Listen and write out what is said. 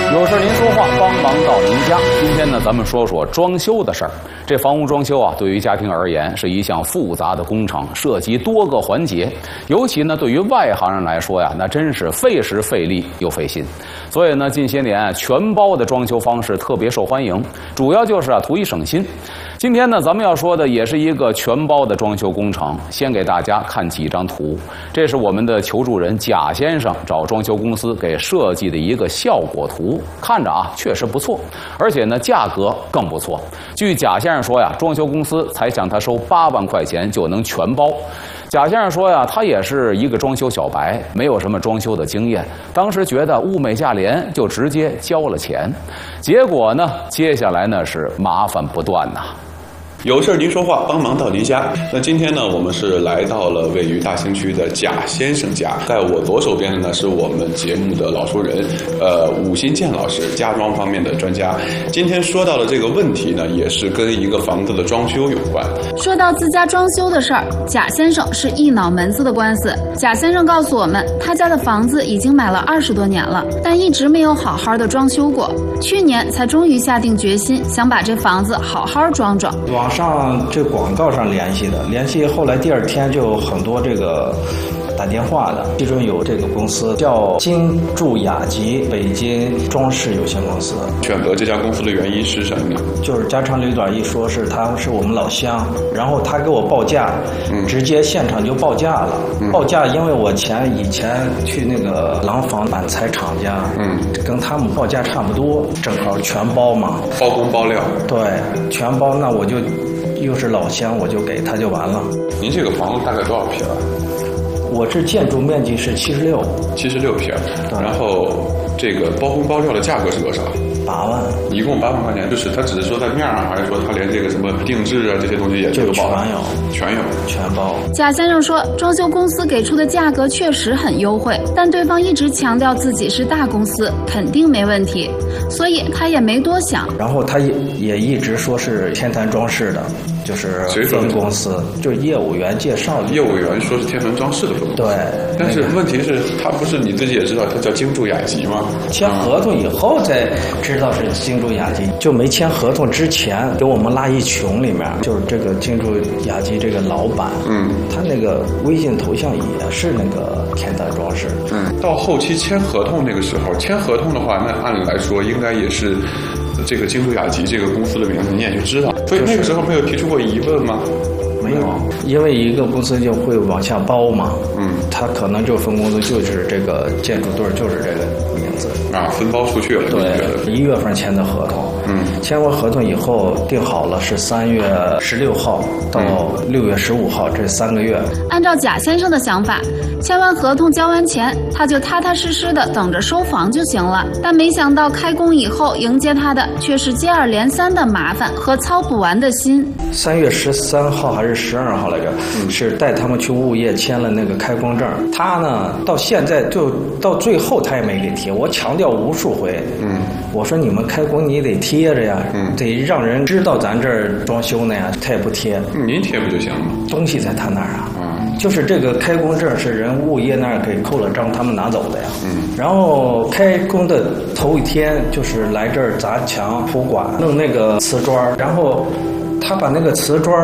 有事您说话，帮忙到您家。今天呢，咱们说说装修的事儿。这房屋装修啊，对于家庭而言是一项复杂的工程，涉及多个环节。尤其呢，对于外行人来说呀，那真是费时费力又费心。所以呢，近些年全包的装修方式特别受欢迎，主要就是图一省心。今天呢，咱们要说的也是一个全包的装修工程。先给大家看几张图，这是我们的求助人贾先生找装修公司给设计的一个效果图，看着啊确实不错，而且呢价格更不错。据贾先生说呀，装修公司才向他收8万块钱就能全包。贾先生说呀，他也是一个装修小白，没有什么装修的经验，当时觉得物美价廉，就直接交了钱。结果呢，接下来呢是麻烦不断呐。 有事您说话，帮忙到您家。那今天呢，我们是来到了位于大兴区的贾先生家。在我左手边的呢，是我们节目的老熟人，武新建老师，家装方面的专家。今天说到的这个问题呢，也是跟一个房子的装修有关。 说到自家装修的事儿，贾先生是一脑门子的官司。贾先生告诉我们，他家的房子已经买了20多年了，但一直没有好好的装修过。去年才终于下定决心，想把这房子好好装装。 网上这广告上联系后来第2天就有很多这个打电话的，其中有这个公司叫金筑雅集北京装饰有限公司。 选择这家公司的原因是什么呢？ 就是家长里短一说是他是我们老乡，然后他给我报价，直接现场就报价了。报价因为我以前去那个廊坊板材厂家，跟他们报价差不多，正好全包嘛， 包工包料。对， 全包，那我就又是老乡，我就给他就完了。 您这个房子大概多少平啊？ 我这建筑面积是76 平，然后这个包工包料的价格是多少？8万，一共8万块钱。就是他只是说在面上，还是说他连这个什么定制啊这些东西也都包？全包。 贾先生说，装修公司给出的价格确实很优惠，但对方一直强调自己是大公司，肯定没问题，所以他也没多想。 然后他也一直说是天坛装饰的，就是分公司，就是业务员介绍的。 业务员说是天坛装饰的分公司。 对， 但是问题是，他不是你自己也知道，他叫金筑雅集吗？ 签合同以后才知道是金筑雅集，就没签合同之前给我们拉一群里面，就是这个金筑雅集这个老板，他那个微信头像也是那个天坛装饰。 到后期签合同那个时候，签合同的话，那按理来说应该也是这个金筑雅集这个公司的名字你也就知道，所以那个时候没有提出过疑问吗？ 没有，因为一个公司就会往下包嘛，他可能就分公司就是这个建筑队就是这个名字啊，分包出去了。 对，1月份签的合同，签完合同以后定好了是3月16号到6月15号这3个月。 按照贾先生的想法，签完合同交完钱，他就踏踏实实的等着收房就行了。但没想到开工以后迎接他的却是接二连三的麻烦和操不完的心。 3月13号还是12号来着，是带他们去物业签了那个开工证。他呢到现在就到最后他也没给贴，我强调无数回，我说你们开工你得贴着呀，得让人知道咱这儿装修呢呀，他也不贴。 您贴不就行了？ 东西在他那儿啊，就是这个开工证是人物业那儿给扣了章，他们拿走的呀。然后开工的头1天就是来这儿砸墙铺管弄那个瓷砖，然后他把那个瓷砖